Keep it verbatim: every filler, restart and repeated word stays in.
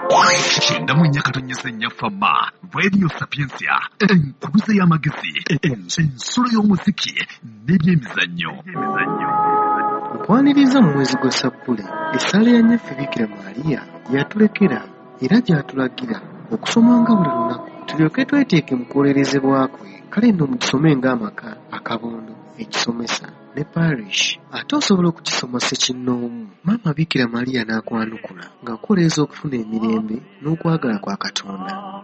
Kyenda mu nnya katonnyesa ennyafama Radio Sapiensia enkuluze y'amagezi ensolo y'omuziki n'ebyemizannyo. Nkwaniriza mu mwezi gwa Sabbule essaala ya nnyaffe Bikira Maaliya yatulekera era gy'atulagira okusomanga buli lunaku tulyoke tweteeke mu kwolerezebwa kwe. Kale nno mugisome ng'amaka akabondo ekisomesa ne parish ate osobola okukisoma ssekinnoomu. Maama Bikira Maaliya n'akwanukula ng'akuwolereza okufuna emirembe n'okwagala kwa Katonda.